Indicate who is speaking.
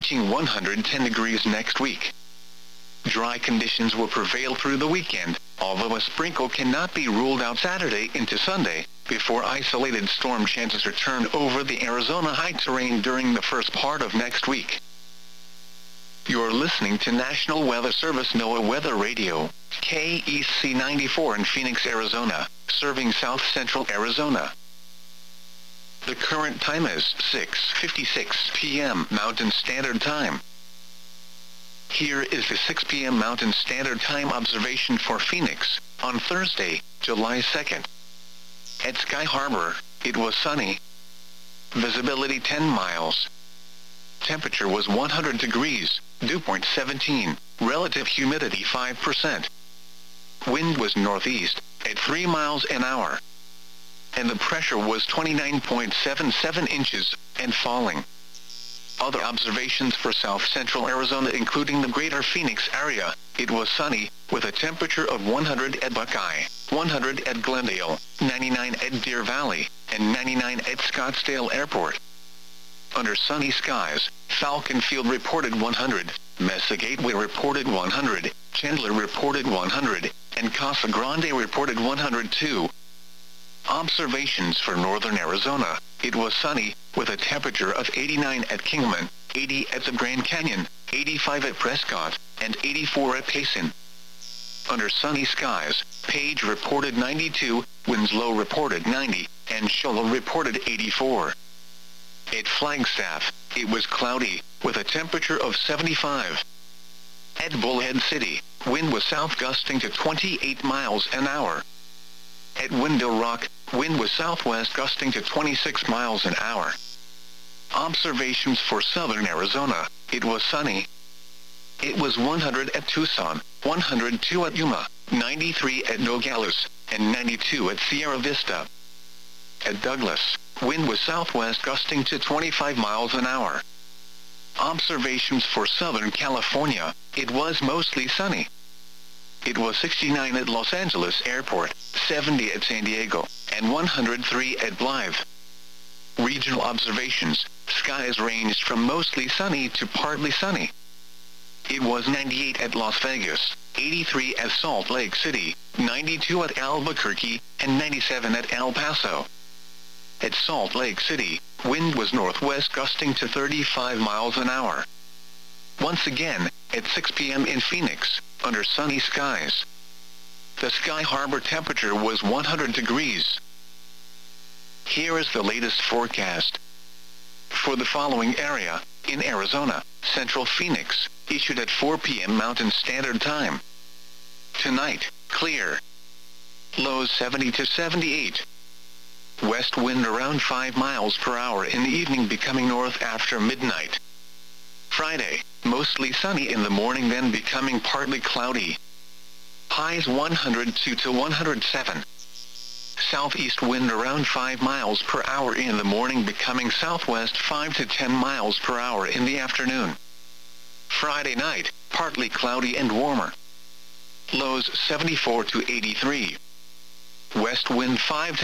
Speaker 1: reaching 110 degrees next week. Dry conditions will prevail through the weekend, although a sprinkle cannot be ruled out Saturday into Sunday, before isolated storm chances return over the Arizona high terrain during the first part of next week. You're listening to National Weather Service NOAA Weather Radio, KEC 94 in Phoenix, Arizona, serving south central Arizona. The current time is 6:56 p.m. Mountain Standard Time. Here is the 6 p.m. Mountain Standard Time observation for Phoenix, on Thursday, July 2nd. At Sky Harbor, it was sunny. Visibility 10 miles. Temperature was 100 degrees, dew point 17, relative humidity 5%. Wind was northeast, at 3 miles an hour. And the pressure was 29.77 inches, and falling. Other observations for south central Arizona including the greater Phoenix area, it was sunny, with a temperature of 100 at Buckeye, 100 at Glendale, 99 at Deer Valley, and 99 at Scottsdale Airport. Under sunny skies, Falcon Field reported 100, Mesa Gateway reported 100, Chandler reported 100, and Casa Grande reported 102. Observations for northern Arizona, it was sunny, with a temperature of 89 at Kingman, 80 at the Grand Canyon, 85 at Prescott, and 84 at Payson. Under sunny skies, Page reported 92, Winslow reported 90, and Shola reported 84. At Flagstaff, it was cloudy, with a temperature of 75. At Bullhead City, wind was south gusting to 28 miles an hour. At Window Rock, wind was southwest gusting to 26 miles an hour. Observations for southern Arizona, it was sunny. It was 100 at Tucson, 102 at Yuma, 93 at Nogales, and 92 at Sierra Vista. At Douglas, wind was southwest gusting to 25 miles an hour. Observations for Southern California, it was mostly sunny. It was 69 at Los Angeles Airport, 70 at San Diego, and 103 at Blythe. Regional observations, skies ranged from mostly sunny to partly sunny. It was 98 at Las Vegas, 83 at Salt Lake City, 92 at Albuquerque, and 97 at El Paso. At Salt Lake City, wind was northwest gusting to 35 miles an hour. Once again, at 6 p.m. in Phoenix, under sunny skies. The Sky Harbor temperature was 100 degrees. Here is the latest forecast. For the following area, in Arizona, Central Phoenix, issued at 4 p.m. Mountain Standard Time. Tonight, clear. Lows 70 to 78. West wind around 5 miles per hour in the evening, becoming north after midnight. Friday, mostly sunny in the morning, then becoming partly cloudy. Highs 102 to 107. Southeast wind around 5 miles per hour in the morning, becoming southwest 5 to 10 miles per hour in the afternoon. Friday night, partly cloudy and warmer. Lows 74 to 83. West wind 5 to